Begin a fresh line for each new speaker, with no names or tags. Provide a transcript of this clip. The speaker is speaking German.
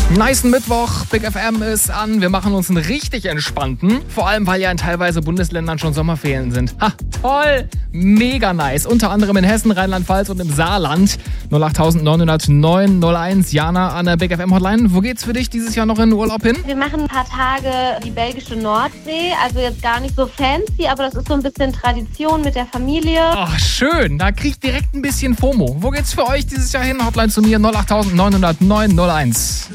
Nicen Mittwoch, Big FM ist an. Wir machen uns einen richtig entspannten. Vor allem, weil ja in teilweise Bundesländern schon Sommerferien sind. Ha, toll! Mega nice. Unter anderem in Hessen, Rheinland-Pfalz und im Saarland. 08909 01. Jana an der Big FM Hotline. Wo geht's für dich dieses Jahr noch in den Urlaub hin?
Wir machen ein paar Tage die belgische Nordsee. Also jetzt gar nicht so fancy, aber das ist so ein bisschen Tradition mit der Familie.
Ach, schön. Da krieg ich direkt ein bisschen FOMO. Wo geht's für euch dieses Jahr hin? Hotline zu mir 08909 01.